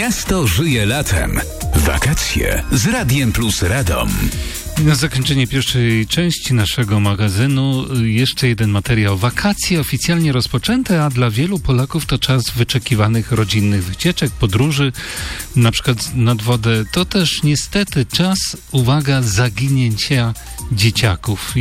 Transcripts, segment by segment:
Miasto żyje latem. Wakacje z Radiem Plus Radom. Na zakończenie pierwszej części naszego magazynu jeszcze jeden materiał. Wakacje oficjalnie rozpoczęte, a dla wielu Polaków to czas wyczekiwanych rodzinnych wycieczek, podróży, na przykład nad wodę. To też niestety czas, uwaga, zaginięcia dzieciaków.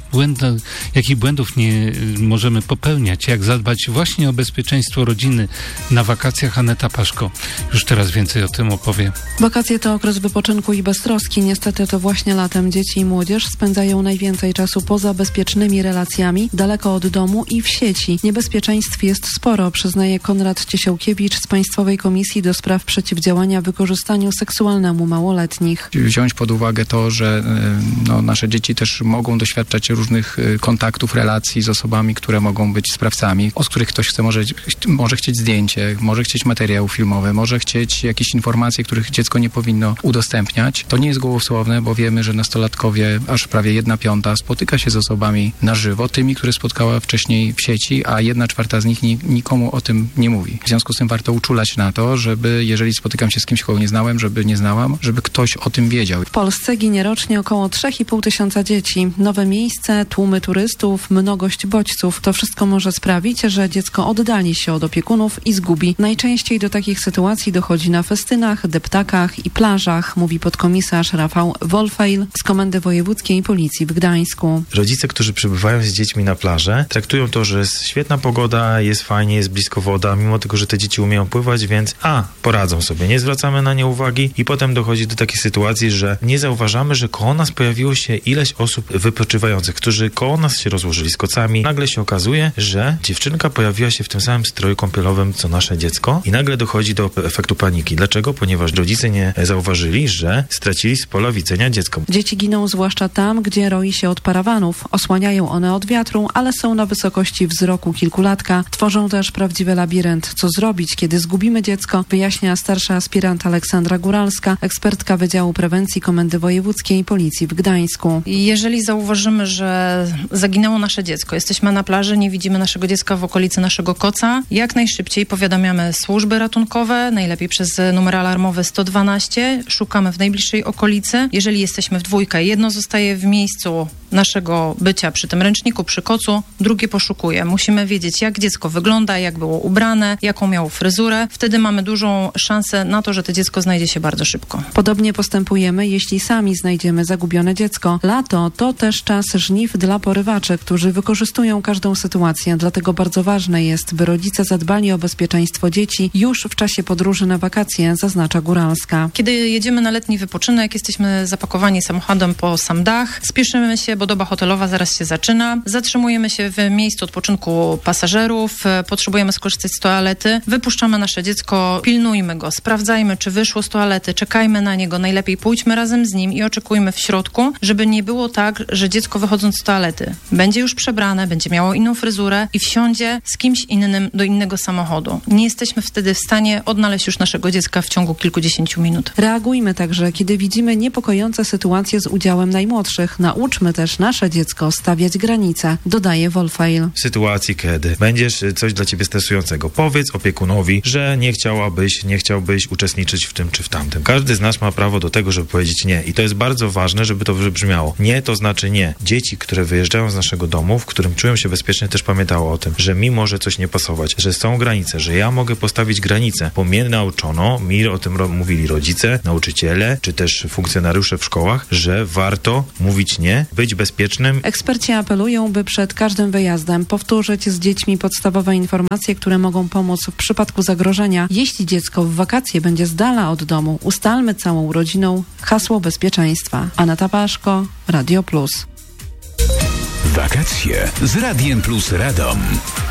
Jakich błędów nie możemy popełniać? Jak zadbać właśnie o bezpieczeństwo rodziny na wakacjach? Aneta Paszko już teraz więcej o tym opowie. Wakacje to okres wypoczynku i beztroski. Niestety to właśnie latem dzieci i młodzież spędzają najwięcej czasu poza bezpiecznymi relacjami, daleko od domu i w sieci. Niebezpieczeństw jest sporo, przyznaje Konrad Ciesiałkiewicz z Państwowej Komisji do Spraw Przeciwdziałania Wykorzystaniu Seksualnemu Małoletnich. Wziąć pod uwagę to, że nasze dzieci też mogą doświadczać różnych kontaktów, relacji z osobami, które mogą być sprawcami, od których ktoś może chcieć zdjęcie, może chcieć materiał filmowy, może chcieć jakieś informacje, których dziecko nie powinno udostępniać. To nie jest gołosłowne, bo wiemy, że nastolatkowie, aż prawie 1/5 spotyka się z osobami na żywo, tymi, które spotkała wcześniej w sieci, a 1/4 z nich nikomu o tym nie mówi. W związku z tym warto uczulać na to, żeby, jeżeli spotykam się z kimś, kogo nie znałem, żeby ktoś o tym wiedział. W Polsce ginie rocznie około 3,5 tysiąca dzieci. Nowe miejsce, tłumy turystów, mnogość bodźców. To wszystko może sprawić, że dziecko oddali się od opiekunów i zgubi. Najczęściej do takich sytuacji dochodzi na festynach, deptakach i plażach, mówi podkomisarz Rafał Wolfeil z Komendy Wojewódzkiej Policji w Gdańsku. Rodzice, którzy przybywają z dziećmi na plażę, traktują to, że jest świetna pogoda, jest fajnie, jest blisko woda, mimo tego, że te dzieci umieją pływać, więc poradzą sobie, nie zwracamy na nie uwagi i potem dochodzi do takiej sytuacji, że nie zauważamy, że koło nas pojawiło się ileś osób wypoczywających, którzy koło nas się rozłożyli z kocami. Nagle się okazuje, że dziewczynka pojawiła się w tym samym stroju kąpielowym, co nasze dziecko i nagle dochodzi do efektu paniki. Dlaczego? Ponieważ rodzice nie zauważyli, że stracili z pola widzenia dziecko. Dzieci giną zwłaszcza tam, gdzie roi się od parawanów. Osłaniają one od wiatru, ale są na wysokości wzroku kilkulatka. Tworzą też prawdziwy labirynt. Co zrobić, kiedy zgubimy dziecko? Wyjaśnia starsza aspirant Aleksandra Góralska, ekspertka Wydziału Prewencji Komendy Wojewódzkiej Policji w Gdańsku. Jeżeli zauważymy, że zaginęło nasze dziecko, jesteśmy na plaży, nie widzimy naszego dziecka w okolicy naszego koca, jak najszybciej powiadamiamy służby ratunkowe, najlepiej przez numer alarmowy 112, szukamy w najbliższej okolicy. Jeżeli jesteśmy w dwójkę, jedno zostaje w miejscu naszego bycia przy tym ręczniku, przy kocu, drugie poszukuje. Musimy wiedzieć, jak dziecko wygląda, jak było ubrane, jaką miało fryzurę. Wtedy mamy dużą szansę na to, że to dziecko znajdzie się bardzo szybko. Podobnie postępujemy, jeśli sami znajdziemy zagubione dziecko. Lato to też czas żniw dla porywaczy, którzy wykorzystują każdą sytuację. Dlatego bardzo ważne jest, by rodzice zadbali o bezpieczeństwo dzieci już w czasie podróży na wakacje, zaznacza Góralska. Kiedy jedziemy na letni wypoczynek, jesteśmy zapakowani samochodem po sam dach, spieszymy się, bo doba hotelowa zaraz się zaczyna. Zatrzymujemy się w miejscu odpoczynku pasażerów, potrzebujemy skorzystać z toalety, wypuszczamy nasze dziecko, pilnujmy go, sprawdzajmy, czy wyszło z toalety, czekajmy na niego, najlepiej pójdźmy razem z nim i oczekujmy w środku, żeby nie było tak, że dziecko wychodząc z toalety będzie już przebrane, będzie miało inną fryzurę i wsiądzie z kimś innym do innego samochodu. Nie jesteśmy wtedy w stanie odnaleźć już naszego dziecka w ciągu kilkudziesięciu minut. Reagujmy także, kiedy widzimy niepokojące sytuacje z udziałem najmłodszych. Nauczmy też nasze dziecko stawiać granice, dodaje Wolfeil. W sytuacji, kiedy będziesz coś dla ciebie stresującego, powiedz opiekunowi, że nie chciałbyś uczestniczyć w tym czy w tamtym. Każdy z nas ma prawo do tego, żeby powiedzieć nie. I to jest bardzo ważne, żeby to wybrzmiało. Nie to znaczy nie. Dzieci, które wyjeżdżają z naszego domu, w którym czują się bezpiecznie, też pamiętało o tym, że mi może coś nie pasować, że są granice, że ja mogę postawić granice, bo mnie nauczono, mi o tym mówili rodzice, nauczyciele, czy też funkcjonariusze w szkołach, że warto mówić nie, być bezpiecznym. Eksperci apelują, by przed każdym wyjazdem powtórzyć z dziećmi podstawowe informacje, które mogą pomóc w przypadku zagrożenia. Jeśli dziecko w wakacje będzie z dala od domu, ustalmy całą rodziną hasło bezpieczeństwa. Aneta Paszko, Radio Plus. Wakacje z Radiem Plus Radom.